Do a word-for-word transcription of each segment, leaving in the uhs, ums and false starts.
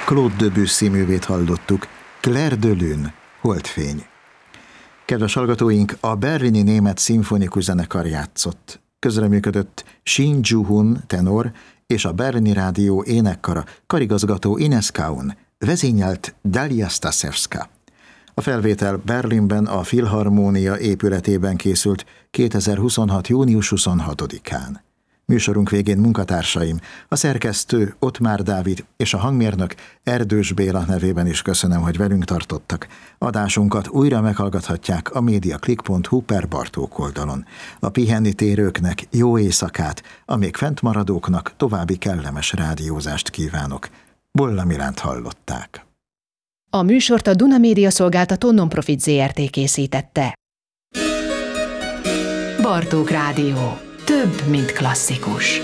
Claude Debussy művét hallottuk, Clair de Lune, Holdfény. Kedves hallgatóink, a berlini német szimfonikus zenekar játszott. Közreműködött Shin Ju-hun, tenor, és a Berlini Rádió énekkara, karigazgató Ines Kaun, vezényelt Dalia Stasevska. A felvétel Berlinben a Filharmónia épületében készült kétezer-huszonhat. június huszonhatodikán. Műsorunk végén munkatársaim, a szerkesztő Ottmár Dávid és a hangmérnök Erdős Béla nevében is köszönöm, hogy velünk tartottak. Adásunkat újra meghallgathatják a mediaclick pont hu per Bartók oldalon. A pihenni térőknek jó éjszakát, a még fent maradóknak további kellemes rádiózást kívánok. Bolla Milánt hallották. A műsort a Duna Média Szolgáltató Nonprofit zé er té készítette. Bartók Rádió. Több, mint klasszikus.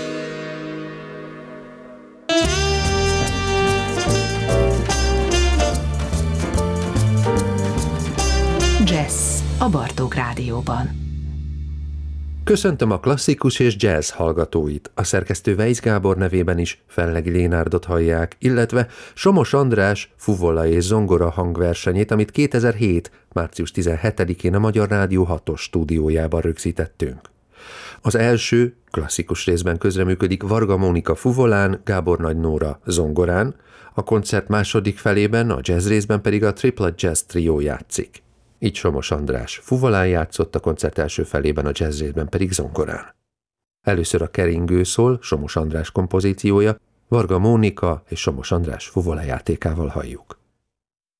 Jazz a Bartók Rádióban. Köszöntöm a klasszikus és jazz hallgatóit. A szerkesztő Weisz Gábor nevében is Fellegi Lénárdot hallják, illetve Somos András fuvola és zongora hangversenyét, amit kétezer-hét. március tizenhetedikén a Magyar Rádió hatos stúdiójában rögzítettünk. Az első, klasszikus részben közreműködik Varga Mónika fuvolán, Gábor Nagy Nóra zongorán, a koncert második felében, a jazz részben pedig a Triplet Jazz Trio játszik. Így Somos András fuvolán játszott, a koncert első felében, a jazz részben pedig zongorán. Először a keringő szól, Somos András kompozíciója, Varga Mónika és Somos András fuvola játékával halljuk.